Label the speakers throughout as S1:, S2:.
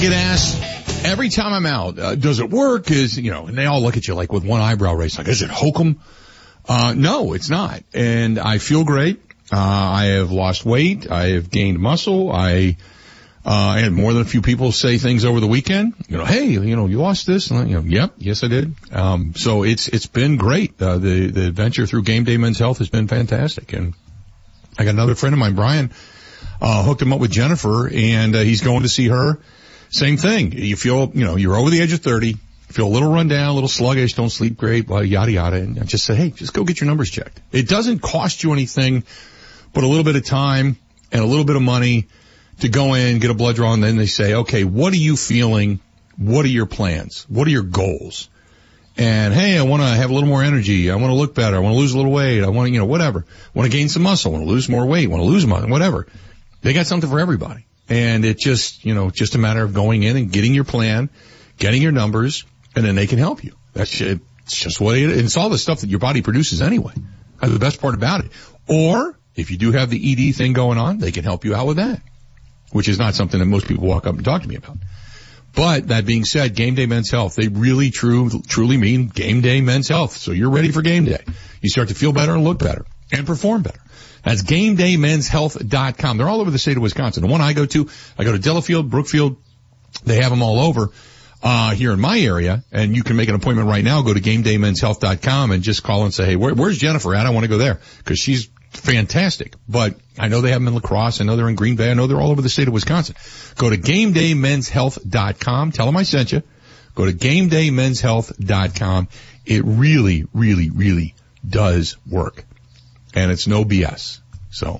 S1: get asked every time I'm out, does it work? And they all look at you like with one eyebrow raised, like, is it hokum? No, it's not. And I feel great. I have lost weight. I have gained muscle. I had more than a few people say things over the weekend. Hey, you lost this. And yep, yes I did. So it's been great. The adventure through Game Day Men's Health has been fantastic. And I got another friend of mine, Brian, hooked him up with Jennifer, and he's going to see her. Same thing. You feel, you're over the age of 30, feel a little run down, a little sluggish, don't sleep great, yada yada. And I just said, hey, just go get your numbers checked. It doesn't cost you anything but a little bit of time and a little bit of money to go in, get a blood draw, and then they say, okay, what are you feeling? What are your plans? What are your goals? And hey, I want to have a little more energy. I want to look better. I want to lose a little weight. I want to, whatever. I want to gain some muscle. I want to lose more weight. I want to lose muscle, whatever. They got something for everybody. And it just, just a matter of going in and getting your plan, getting your numbers, and then they can help you. It's just what it is. It's all the stuff that your body produces anyway. That's the best part about it. Or if you do have the ED thing going on, they can help you out with that, which is not something that most people walk up and talk to me about. But that being said, Game Day Men's Health, they really truly mean Game Day Men's Health. So you're ready for game day. You start to feel better and look better and perform better. That's GameDayMen'sHealth.com. They're all over the state of Wisconsin. The one I go to Delafield, Brookfield. They have them all over here in my area, and you can make an appointment right now. Go to GameDayMen'sHealth.com and just call and say, hey, where's Jennifer at? I want to go there because she's fantastic. But I know they have them in La Crosse. I know they're in Green Bay. I know they're all over the state of Wisconsin. Go to GameDayMen'sHealth.com. Tell them I sent you. Go to GameDayMen'sHealth.com. It really, really, really does work. And it's no BS. So,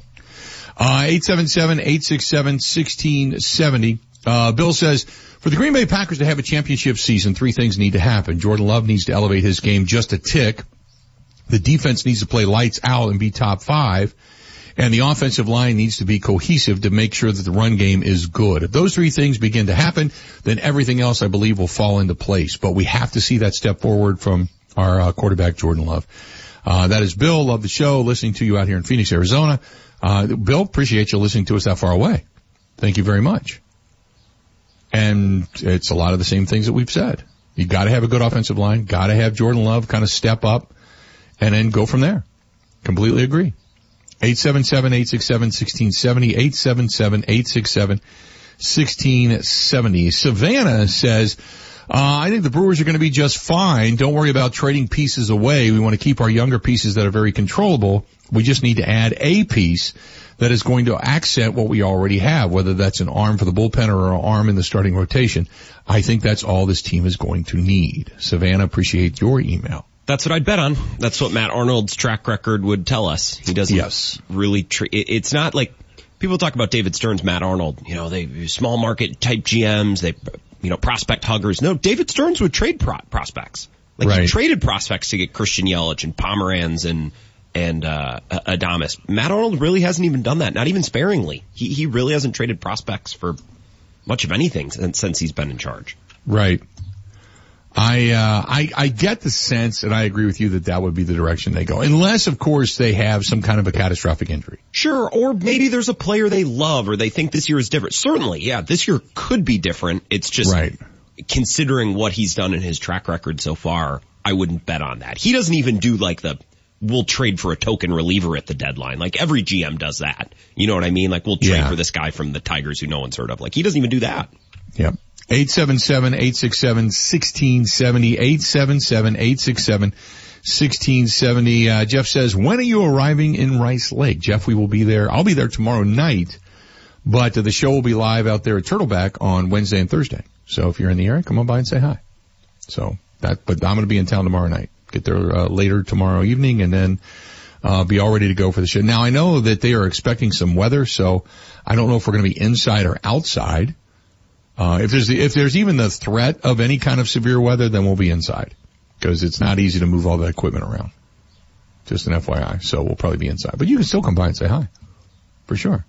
S1: 877-867-1670. Bill says, for the Green Bay Packers to have a championship season, 3 things need to happen. Jordan Love needs to elevate his game just a tick. The defense needs to play lights out and be top 5. And the offensive line needs to be cohesive to make sure that the run game is good. If those 3 things begin to happen, then everything else, I believe, will fall into place. But we have to see that step forward from our quarterback, Jordan Love. That is Bill. Love the show. Listening to you out here in Phoenix, Arizona. Bill, appreciate you listening to us that far away. Thank you very much. And it's a lot of the same things that we've said. You got to have a good offensive line. Got to have Jordan Love kind of step up and then go from there. Completely agree. 877-867-1670. 877-867-1670. Savannah says, I think the Brewers are going to be just fine. Don't worry about trading pieces away. We want to keep our younger pieces that are very controllable. We just need to add a piece that is going to accent what we already have, whether that's an arm for the bullpen or an arm in the starting rotation. I think that's all this team is going to need. Savannah, appreciate your email.
S2: That's what I'd bet on. That's what Matt Arnold's track record would tell us. He doesn't really it's not like people talk about David Stern's Matt Arnold. They small market type GMs, they prospect huggers. No, David Stearns would trade prospects. He traded prospects to get Christian Yelich and Pomeranz and Adames. Matt Arnold really hasn't even done that, not even sparingly. He really hasn't traded prospects for much of anything since he's been in charge.
S1: Right. I get the sense, and I agree with you that would be the direction they go. Unless, of course, they have some kind of a catastrophic injury.
S2: Sure, or maybe there's a player they love or they think this year is different. Certainly, yeah, this year could be different. It's just considering what he's done in his track record so far, I wouldn't bet on that. He doesn't even do we'll trade for a token reliever at the deadline. Like every GM does that. You know what I mean? We'll trade for this guy from the Tigers who no one's heard of. He doesn't even do that.
S1: Yep. 877-867-1670, 877-867-1670. Jeff says, when are you arriving in Rice Lake? Jeff, we will be there. I'll be there tomorrow night, but the show will be live out there at Turtleback on Wednesday and Thursday. So if you're in the area, come on by and say hi. But I'm going to be in town tomorrow night. Get there later tomorrow evening and then be all ready to go for the show. Now I know that they are expecting some weather, so I don't know if we're going to be inside or outside. If there's even the threat of any kind of severe weather, then we'll be inside because it's not easy to move all that equipment around. Just an FYI. So we'll probably be inside, but you can still come by and say hi for sure.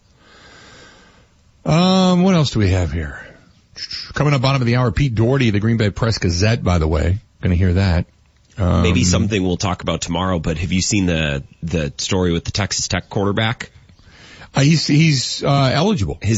S1: What else do we have here? Coming up bottom of the hour, Pete Doherty, the Green Bay Press Gazette, by the way. Going to hear that.
S2: Maybe something we'll talk about tomorrow, but have you seen the story with the Texas Tech quarterback?
S1: He's eligible.